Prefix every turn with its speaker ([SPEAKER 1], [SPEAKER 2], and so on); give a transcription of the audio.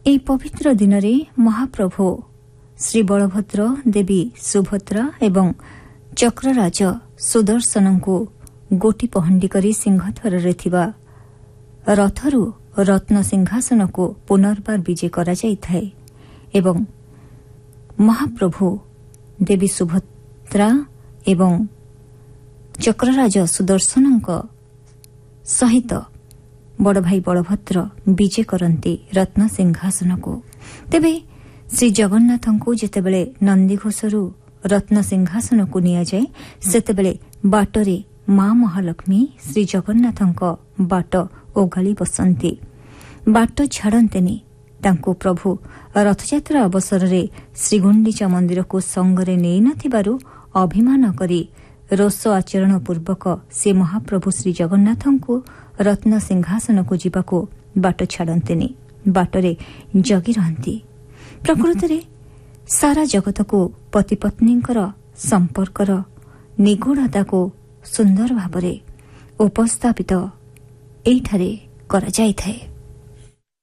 [SPEAKER 1] ଏହି ପବିତ୍ର ଦିନରେ ମହାପ୍ରଭୁ ଶ୍ରୀ ବଳଭଦ୍ର, ଦେବୀ ସୁଭଦ୍ରା ଏବଂ ଚକ୍ରରାଜ ସୁଦର୍ଶନଙ୍କୁ ଗୋଟି ପହଣ୍ଡି କରି ସିଂହଦ୍ୱାରରେ ଥିବା ରଥରୁ ରତ୍ନ ସିଂହାସନକୁ ପୁନର୍ବାର ବିଜେ କରାଯାଇଥାଏ ଏବଂ ମହାପ୍ରଭୁ ଦେବୀ ସୁଭଦ୍ରା ଏବଂ ଚକ୍ରରାଜ ସୁଦର୍ଶନଙ୍କ ସହିତ ବଡ଼ ଭାଇ ବଳଭଦ୍ର ବିଜେ କରନ୍ତି ରତ୍ନ ସିଂହାସନକୁ। ତେବେ ଶ୍ରୀଜଗନ୍ନାଥଙ୍କୁ ଯେତେବେଳେ ନନ୍ଦିଘୋଷରୁ ରତ୍ନ ସିଂହାସନକୁ ନିଆଯାଏ ସେତେବେଳେ ବାଟରେ ମା ମହାଲକ୍ଷ୍ମୀ ଶ୍ରୀଜଗନ୍ନାଥଙ୍କ ବାଟ ଓଗାଳି ବସନ୍ତି, ବାଟ ଛାଡ଼ନ୍ତିନି। ତାଙ୍କୁ ପ୍ରଭୁ ରଥଯାତ୍ରା ଅବସରରେ ଶ୍ରୀଗୁଣ୍ଡିଚା ମନ୍ଦିରକୁ ସଙ୍ଗରେ ନେଇନଥିବାରୁ ଅଭିମାନ କରି ରୋଷ ଆଚରଣ ପୂର୍ବକ ସେ ମହାପ୍ରଭୁ ଶ୍ରୀଜଗନ୍ନାଥଙ୍କୁ ରତ୍ନ ସିଂହାସନକୁ ଯିବାକୁ ବାଟ ଛାଡ଼ନ୍ତିନି, ବାଟରେ ଜଗି ରହନ୍ତି। ପ୍ରକୃତରେ ସାରା ଜଗତକୁ ପତିପତ୍ନୀଙ୍କର ସମ୍ପର୍କର ନିଗୁଢ଼ତାକୁ ସୁନ୍ଦର ଭାବରେ ଉପସ୍ଥାପିତ ଏଇଠାରେ କରାଯାଇଥାଏ।